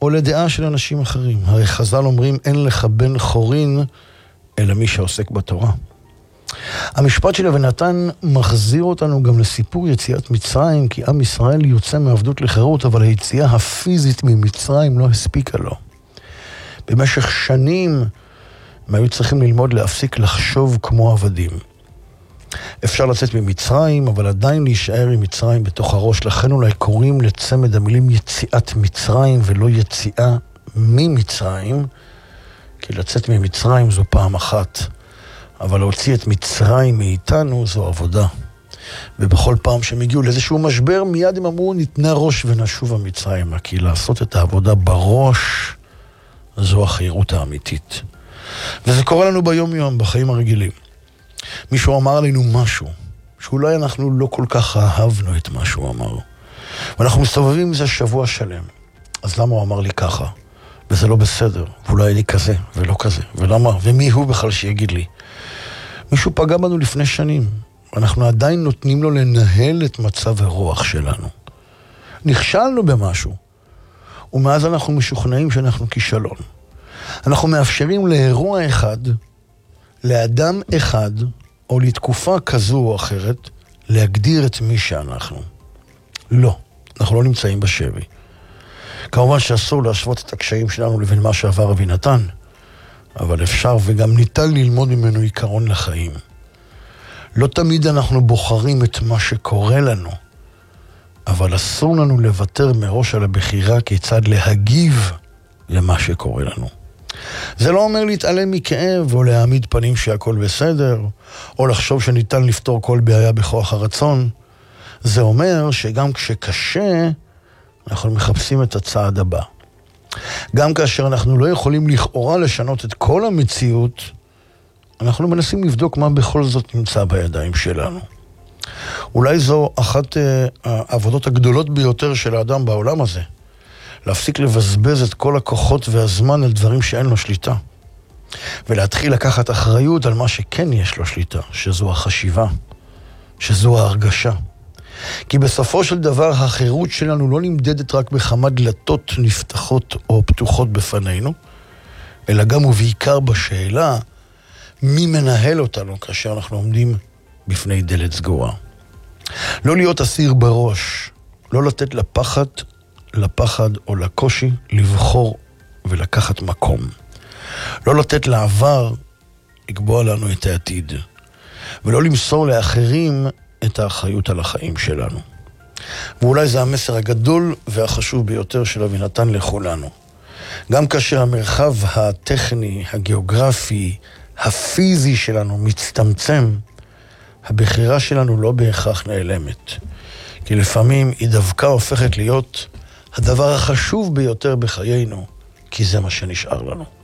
או לדעה של אנשים אחרים. הרי חז"ל אומרים, אין לך בן חורין, אלא מי שעוסק בתורה. המשפט של אבינתן מחזיר אותנו גם לסיפור יציאת מצרים, כי עם ישראל יוצא מעבדות לחירות, אבל היציאה הפיזית ממצרים לא הספיקה לו. במשך שנים הם היו צריכים ללמוד להפסיק לחשוב כמו עבדים. אפשר לצאת ממצרים, אבל עדיין להישאר עם מצרים בתוך הראש. לכן אולי קוראים לצמד המילים יציאת מצרים ולא יציאה ממצרים, כי לצאת ממצרים זו פעם אחת, אבל להוציא את מצרים מאיתנו זו עבודה. ובכל פעם שהם הגיעו לאיזשהו משבר, מיד הם אמרו, ניתנה ראש ונשוב המצרים, כי לעשות את העבודה בראש זו החירות האמיתית. וזה קורה לנו ביום יום, בחיים הרגילים. מישהו אמר לנו משהו, שאולי אנחנו לא כל כך אהבנו את מה שהוא אמר. ואנחנו מסתובבים עם זה שבוע שלם. אז למה הוא אמר לי ככה? וזה לא בסדר, ואולי אני כזה ולא כזה. ולמה? ומי הוא בכלל שיגיד לי? מישהו פגע בנו לפני שנים. אנחנו עדיין נותנים לו לנהל את מצב הרוח שלנו. נכשלנו במשהו. ומאז אנחנו משוכנעים שאנחנו כישלון. אנחנו מאפשרים לאירוע אחד, לאדם אחד, או לתקופה כזו או אחרת, להגדיר את מי שאנחנו. לא, אנחנו לא נמצאים בשבי. כמובן שאסור להשוות את הקשיים שלנו לבין מה שעבר אבינתן, אבל אפשר וגם ניתן ללמוד ממנו עיקרון לחיים. לא תמיד אנחנו בוחרים את מה שקורה לנו, אבל אסור לנו לוותר מראש על הבחירה כיצד להגיב למה שקורה לנו. זה לא אומר להתעלם מכאב או להעמיד פנים שהכל בסדר, או לחשוב שניתן לפתור כל בעיה בכוח הרצון. זה אומר שגם כשקשה, אנחנו מחפשים את הצעד הבא. גם כאשר אנחנו לא יכולים לכאורה לשנות את כל המציאות, אנחנו מנסים לבדוק מה בכל זאת נמצא בידיים שלנו. אולי זו אחת העבודות הגדולות ביותר של האדם בעולם הזה. להפסיק לבזבז את כל הכוחות והזמן על דברים שאין לו שליטה. ולהתחיל לקחת אחריות על מה שכן יש לו שליטה, שזו החשיבה, שזו ההרגשה. כי בסופו של דבר החירות שלנו לא נמדדת רק בכמה דלתות נפתחות או פתוחות בפנינו, אלא גם ובעיקר בשאלה מי מנהל אותנו כאשר אנחנו עומדים בפני דלת סגורה. לא להיות אסיר בראש, לא לתת לפחד או לקושי לבחור ולקחת מקום. לא לתת לעבר לקבוע לנו את העתיד, ולא למסור לאחרים את האחריות על החיים שלנו. ואולי זה המסר הגדול והחשוב ביותר של אבינתן לכולנו. גם כאשר המרחב הטכני, הגיאוגרפי, הפיזי שלנו מצטמצם, הבחירה שלנו לא בהכרח נעלמת. כי לפעמים היא דווקא הופכת להיות הדבר החשוב ביותר בחיינו, כי זה מה שנשאר לנו.